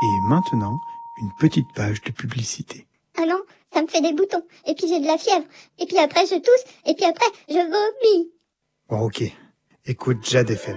Et maintenant, une petite page de publicité. Ah non, ça me fait des boutons, et puis j'ai de la fièvre, et puis après je tousse, et puis après je vomis. Bon, ok. Écoute Jade FM.